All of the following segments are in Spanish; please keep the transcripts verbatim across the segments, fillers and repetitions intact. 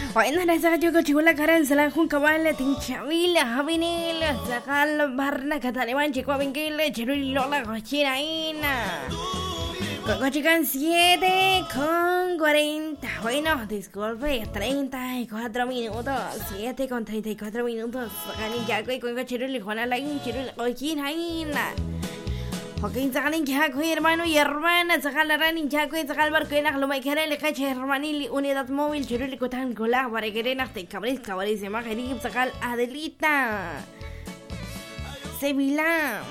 Bueno, nasa yo ko chula karan sala khun kawala tin chavila havinil sakal barna kataleman chico bengile chirul lola cochina ina. Cochican siete con cuarenta. Bueno, disculpe, treinta y cuatro minutos. siete con treinta y cuatro minutos. Ganin ya ko con chirul juana la in chirul cochina ina. Joaquín Zagalin Jaco, hermano y hermana, Zagalaran Jaco, Zagalbar, que en lo me quiere le cache hermanil, unidad móvil, Chirulico tan colá, para que renas te cabres, cabres de majerí, Zagal Adelita, Sevilla,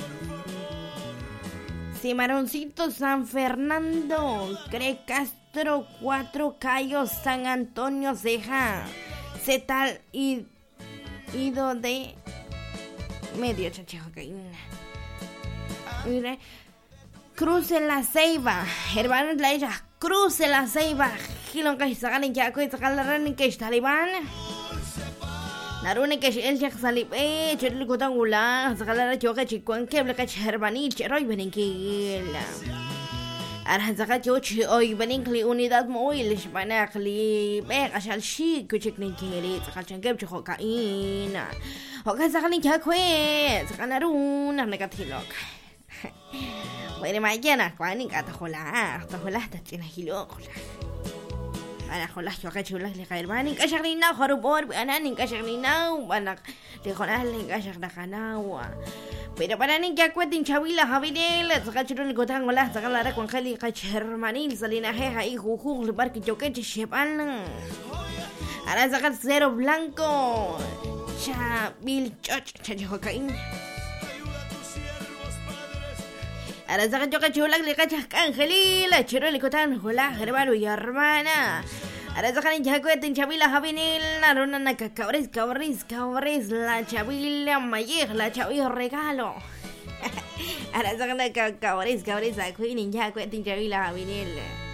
Cimaroncito, San Fernando, Cre Castro, Cuatro Cayos, San Antonio, Ceja, Cetal y Ido de Medio Chache, Joaquín. Mire, cruce la ceiba, hermano de la ella, cruce la ceiba, gilon que se ganen ya que se ganan que es talibán. La runa que el ya salib, eh, chirul kutangula, se ganan yo que chico en que blanca hermani, cheroy beninkila. Ahora se ganan yo hoy beninkli unidad móvil, banakli, venga al shi, que chikninkili, se ganan que chico caína. O que se ganan ya que se ganaron una negativa. Bueno, mañana, Juan, y gata jola, gata jola, está llena de loco. Ana jola, yo que chula, le cae hermano, y que ya ni nada, jorobor, ana, ni que ya ni nada, ana, le jola, le que ya la canaua. Pero para ni que cuenten chavila, javinel, saca chulo, le cotan gola, saca la con Heli, que hermanil, salina jeja, y juju, le parque choquete, chepan. Ahora saca cero blanco, chabil, choch, chachocaín. Ahora saca yo que chula le cachas cangelila, chiro le cotan jola, hermano y hermana. Ahora sacan ya que ten chavila javinil, la rona na cabres, cabres, cabres, la chavila mayer, la chavila regalo. Ahora sacan cabres, cabres, a queen ya que ten chavila javinil.